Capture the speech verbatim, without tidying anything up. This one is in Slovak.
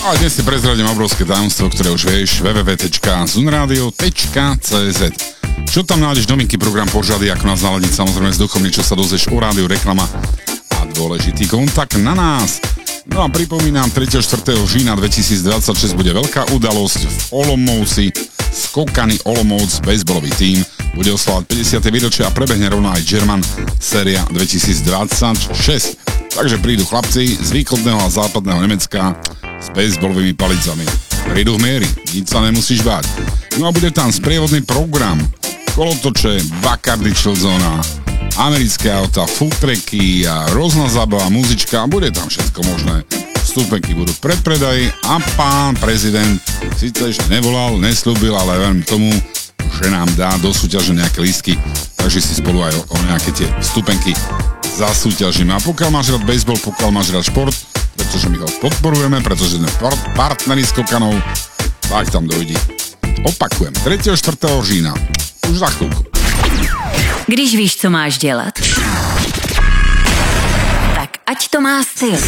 A dnes si prezradím obrovské tajomstvo, ktoré už vieš, w w w bodka zunradio bodka c z. Čo tam nájdeš novinky, program Pořady, ako nás naladiť, samozrejme s duchom, niečo sa dozvieš o rádiu, reklama a dôležitý kontakt na nás. No a pripomínam, tretieho a štvrtého října dvetisícdvadsaťšesť bude veľká udalosť v Olomouci. Skokany Olomouc, bejsbolový tím, bude oslavovať päťdesiate výročie a prebehne rovno aj German séria dvetisícdvadsaťšesť. Takže prídu chlapci z východného a západného Nemecka s bejsbolovými palicami. Prídu v miery, nič sa nemusíš báť. No a bude tam sprievodný program, kolotoče, Bacardi Chill Zona, americké auta, food tracky a rôzna zábava, muzička a bude tam všetko možné. Vstupenky budú v predpredaji a pán prezident síce ešte nevolal, nesľúbil, ale verím tomu, že nám dá do súťaže nejaké lístky, takže si spolu aj o, o nejaké tie vstupenky zasúťažíme. A pokiaľ máš rád baseball, pokiaľ máš rád šport, pretože my ho podporujeme, pretože sme partneri skokanov, tak tam dojdi. Opakujem, tretieho a štvrtého října. Už za chvíľku. Když víš, co máš dělat, tak ať to má styl.